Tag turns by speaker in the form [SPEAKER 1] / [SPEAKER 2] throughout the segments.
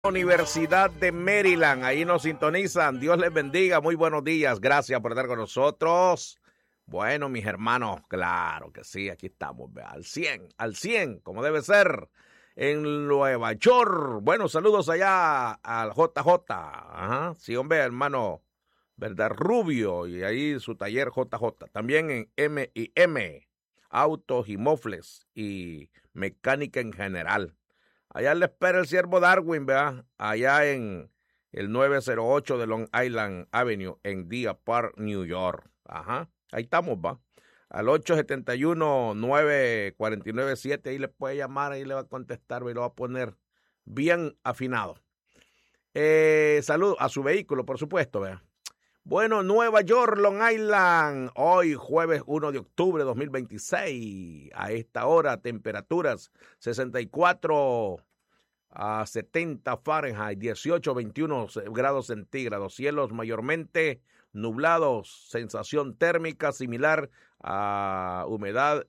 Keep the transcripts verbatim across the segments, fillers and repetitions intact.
[SPEAKER 1] Universidad de Maryland, ahí nos sintonizan. Dios les bendiga, muy buenos días, gracias por estar con nosotros. Bueno, mis hermanos, claro que sí, aquí estamos, ¿ve? al cien, al cien, como debe ser, en Nueva York. Bueno, saludos allá al J J, ajá, sí, hombre, hermano, ¿verdad? Rubio, y ahí su taller J J. También en M y M, autos y mofles y mecánica en general. Allá le espera el siervo Darwin, ¿verdad? Allá en el nueve cero ocho de Long Island Avenue, en Deer Park, New York. Ajá, ahí estamos, va. Al ocho siete uno, nueve cuatro nueve siete, ahí le puede llamar, ahí le va a contestar y lo va a poner bien afinado. Eh, saludo a su vehículo, por supuesto, ¿verdad? Bueno, Nueva York, Long Island, hoy jueves uno de octubre de dos mil veintiséis, a esta hora temperaturas sesenta y cuatro a setenta Fahrenheit, dieciocho a veintiuno grados centígrados, cielos mayormente nublados, sensación térmica similar a humedad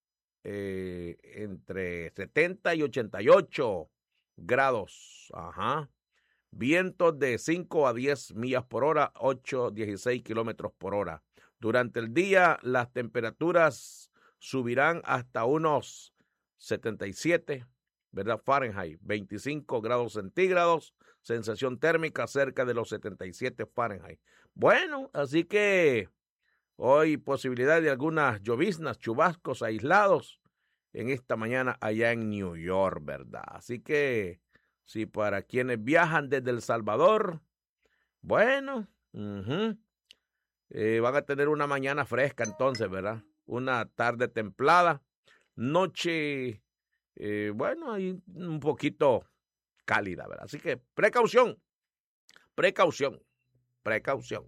[SPEAKER 1] eh, entre setenta y ochenta y ocho grados, ajá. Vientos de cinco a diez millas por hora, ocho a dieciséis kilómetros por hora. Durante el día, las temperaturas subirán hasta unos setenta y siete, ¿verdad? Fahrenheit, veinticinco grados centígrados, sensación térmica cerca de los setenta y siete Fahrenheit. Bueno, así que hoy posibilidad de algunas lloviznas, chubascos aislados en esta mañana allá en New York, ¿verdad? Así que sí, para quienes viajan desde El Salvador, bueno, uh-huh, eh, van a tener una mañana fresca entonces, ¿verdad? Una tarde templada, noche, eh, bueno, ahí un poquito cálida, ¿verdad? Así que precaución, precaución, precaución.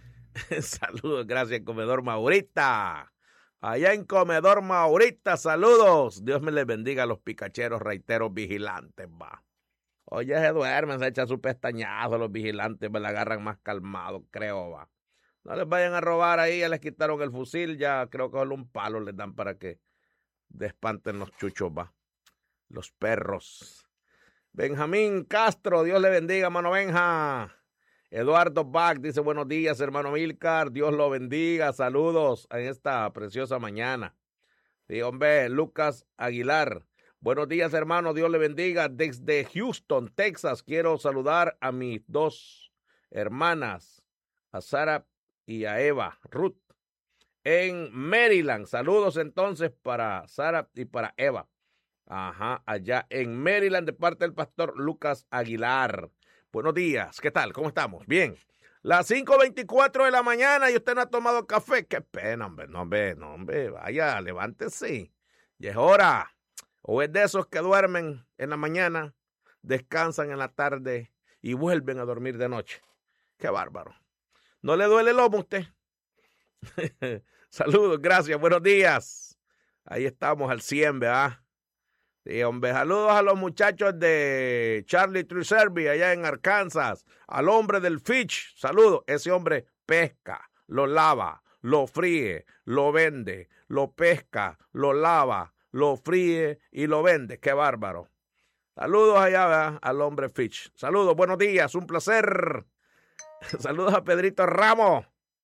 [SPEAKER 1] Saludos, gracias, Comedor Maurita. Allá en Comedor Maurita, saludos. Dios me les bendiga a los picacheros, reiteros, vigilantes, va. Oye, se duermen, se echan su pestañazo, los vigilantes me la agarran más calmado, creo, va. No les vayan a robar ahí, ya les quitaron el fusil, ya creo que solo un palo les dan para que despanten los chuchos, va. Los perros. Benjamín Castro, Dios le bendiga, mano Benja. Eduardo Bach dice, buenos días, hermano Milcar, Dios lo bendiga, saludos en esta preciosa mañana. Sí, hombre, Lucas Aguilar. Buenos días, hermano, Dios le bendiga. Desde Houston, Texas, quiero saludar a mis dos hermanas, a Sara y a Eva, Ruth, en Maryland. Saludos entonces para Sara y para Eva. Ajá, allá en Maryland, de parte del pastor Lucas Aguilar. Buenos días, ¿qué tal? ¿Cómo estamos? Bien. Las cinco veinticuatro de la mañana y usted no ha tomado café. Qué pena, hombre, no, hombre, no, hombre, vaya, levántese. Ya es hora. O es de esos que duermen en la mañana, descansan en la tarde y vuelven a dormir de noche. Qué bárbaro. ¿No le duele el lomo a usted? Saludos, gracias, buenos días. Ahí estamos al cien, ¿verdad? Sí, hombre, saludos a los muchachos de Charlie Tree Service allá en Arkansas. Al hombre del Fitch, saludos. Ese hombre pesca, lo lava, lo fríe, lo vende, lo pesca, lo lava, lo fríe y lo vende. ¡Qué bárbaro! Saludos allá, ¿verdad? Al hombre Fitch. Saludos, buenos días, un placer. Saludos a Pedrito Ramos.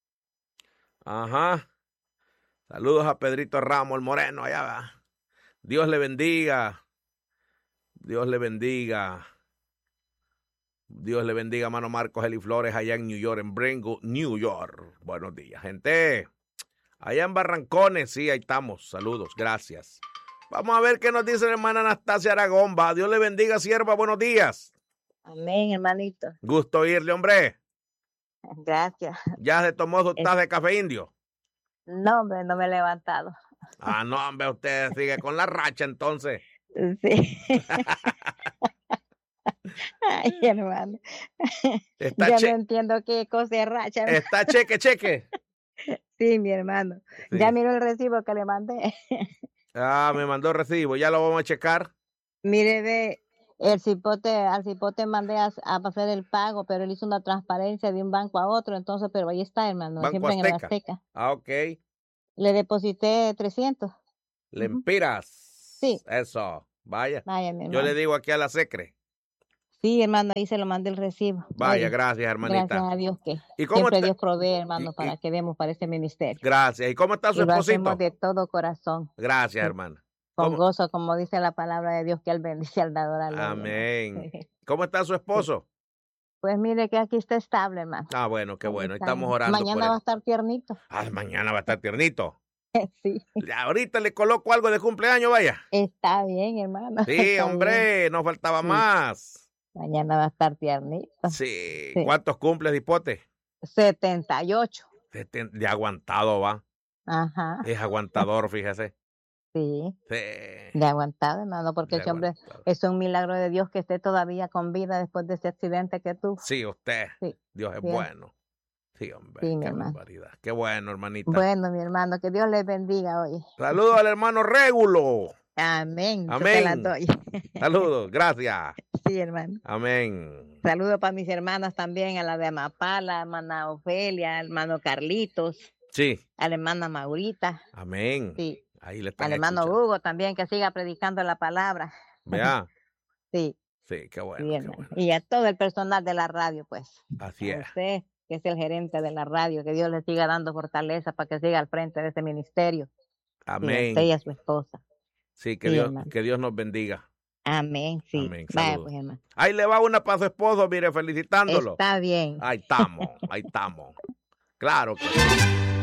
[SPEAKER 1] Ajá. Saludos a Pedrito Ramos, el moreno allá, ¿verdad? Dios le bendiga. Dios le bendiga. Dios le bendiga, mano Marcos Eli Flores, allá en New York, en Brentwood, New York. Buenos días, gente. Allá en Barrancones, sí, ahí estamos. Saludos, gracias. Vamos a ver qué nos dice la hermana Anastasia Aragón. Va. Dios le bendiga, sierva. Buenos días.
[SPEAKER 2] Amén, hermanito.
[SPEAKER 1] Gusto oírle, hombre.
[SPEAKER 2] Gracias.
[SPEAKER 1] ¿Ya se tomó su taza de café indio?
[SPEAKER 2] No, hombre, no me he levantado.
[SPEAKER 1] Ah, no, hombre, usted sigue con la racha, entonces.
[SPEAKER 2] Sí. Ay, hermano.
[SPEAKER 1] Está
[SPEAKER 2] ya
[SPEAKER 1] che-
[SPEAKER 2] no entiendo qué cosa es racha.
[SPEAKER 1] Está cheque, cheque.
[SPEAKER 2] Sí, mi hermano.
[SPEAKER 1] Sí.
[SPEAKER 2] Ya miró el recibo que le mandé.
[SPEAKER 1] Ah, me mandó recibo, ya lo vamos a checar.
[SPEAKER 2] Mire, ve, el cipote, al cipote mandé a, a hacer el pago, pero él hizo una transparencia de un banco a otro, entonces, pero ahí está, hermano,
[SPEAKER 1] Banco
[SPEAKER 2] siempre
[SPEAKER 1] Azteca.
[SPEAKER 2] en el Azteca.
[SPEAKER 1] Ah, ok.
[SPEAKER 2] Le deposité trescientos.
[SPEAKER 1] Lempiras.
[SPEAKER 2] Sí.
[SPEAKER 1] Eso, vaya.
[SPEAKER 2] Vaya, mi
[SPEAKER 1] Yo
[SPEAKER 2] hermano.
[SPEAKER 1] le digo aquí a la secre.
[SPEAKER 2] Sí, hermano, ahí se lo mandé el recibo.
[SPEAKER 1] Vaya,
[SPEAKER 2] Oye,
[SPEAKER 1] gracias, hermanita.
[SPEAKER 2] gracias a Dios que
[SPEAKER 1] ¿Y cómo
[SPEAKER 2] siempre
[SPEAKER 1] está?
[SPEAKER 2] Dios provee,
[SPEAKER 1] Y,
[SPEAKER 2] hermano,
[SPEAKER 1] y-
[SPEAKER 2] para que demos para este ministerio.
[SPEAKER 1] gracias. ¿Y cómo está su
[SPEAKER 2] Y lo hacemos
[SPEAKER 1] esposito?
[SPEAKER 2] de todo corazón,
[SPEAKER 1] Gracias,
[SPEAKER 2] sí,
[SPEAKER 1] hermana.
[SPEAKER 2] con
[SPEAKER 1] ¿Cómo?
[SPEAKER 2] gozo, como dice la palabra de Dios, que Él bendice al dador alegre, hermano.
[SPEAKER 1] Amén. ¿Cómo está su
[SPEAKER 2] Sí.
[SPEAKER 1] esposo?
[SPEAKER 2] Pues mire que aquí está estable, hermano.
[SPEAKER 1] Ah, bueno, qué
[SPEAKER 2] Ahí
[SPEAKER 1] bueno.
[SPEAKER 2] está.
[SPEAKER 1] Estamos orando por
[SPEAKER 2] Mañana va a
[SPEAKER 1] él.
[SPEAKER 2] estar tiernito.
[SPEAKER 1] Ah, mañana va a estar tiernito.
[SPEAKER 2] Sí,
[SPEAKER 1] Ya, ahorita le coloco algo de cumpleaños, vaya.
[SPEAKER 2] está bien, hermano.
[SPEAKER 1] Sí,
[SPEAKER 2] Está bien.
[SPEAKER 1] hombre, nos faltaba
[SPEAKER 2] Sí,
[SPEAKER 1] más.
[SPEAKER 2] mañana va a estar tiernito.
[SPEAKER 1] Sí.
[SPEAKER 2] Sí,
[SPEAKER 1] ¿Cuántos cumples, Dipote?
[SPEAKER 2] setenta y ocho.
[SPEAKER 1] Seten- De aguantado va.
[SPEAKER 2] Ajá,
[SPEAKER 1] Es aguantador, fíjese.
[SPEAKER 2] sí,
[SPEAKER 1] Sí,
[SPEAKER 2] de aguantado, hermano, porque
[SPEAKER 1] de
[SPEAKER 2] ese hombre
[SPEAKER 1] aguantado.
[SPEAKER 2] es un milagro de Dios que esté todavía con vida después de ese accidente que tuvo.
[SPEAKER 1] Sí, usted.
[SPEAKER 2] Sí,
[SPEAKER 1] Dios es
[SPEAKER 2] bien.
[SPEAKER 1] bueno. Sí, hombre,
[SPEAKER 2] Sí, mi
[SPEAKER 1] qué
[SPEAKER 2] hermano.
[SPEAKER 1] barbaridad. Qué bueno, hermanita.
[SPEAKER 2] Bueno, mi hermano, que Dios les bendiga hoy.
[SPEAKER 1] Saludos al hermano Régulo.
[SPEAKER 2] Amén. Yo te la
[SPEAKER 1] Amén.
[SPEAKER 2] doy.
[SPEAKER 1] Saludos, gracias.
[SPEAKER 2] Sí, hermano.
[SPEAKER 1] Amén.
[SPEAKER 2] Saludos para mis hermanas también, a la de Amapala, a la hermana Ofelia, al hermano Carlitos,
[SPEAKER 1] Sí,
[SPEAKER 2] a la hermana Maurita,
[SPEAKER 1] amén.
[SPEAKER 2] sí,
[SPEAKER 1] Ahí le
[SPEAKER 2] al
[SPEAKER 1] están
[SPEAKER 2] hermano
[SPEAKER 1] escuchando.
[SPEAKER 2] Hugo también, que siga predicando la palabra.
[SPEAKER 1] Vea.
[SPEAKER 2] Sí,
[SPEAKER 1] Sí, qué bueno,
[SPEAKER 2] sí,
[SPEAKER 1] qué
[SPEAKER 2] hermano.
[SPEAKER 1] bueno.
[SPEAKER 2] Y a todo el personal de la radio, pues.
[SPEAKER 1] Así
[SPEAKER 2] A
[SPEAKER 1] es.
[SPEAKER 2] usted, que es el gerente de la radio, que Dios le siga dando fortaleza para que siga al frente de este ministerio. Sí, a usted y
[SPEAKER 1] Amén.
[SPEAKER 2] a su esposa.
[SPEAKER 1] Sí, que
[SPEAKER 2] Sí,
[SPEAKER 1] Dios,
[SPEAKER 2] hermano.
[SPEAKER 1] que Dios nos bendiga.
[SPEAKER 2] Amén, sí.
[SPEAKER 1] Amén.
[SPEAKER 2] Vaya,
[SPEAKER 1] Saludos.
[SPEAKER 2] pues, hermano.
[SPEAKER 1] Ahí le va una para su esposo, mire, felicitándolo.
[SPEAKER 2] Está bien.
[SPEAKER 1] Ahí estamos, ahí estamos. Claro que sí.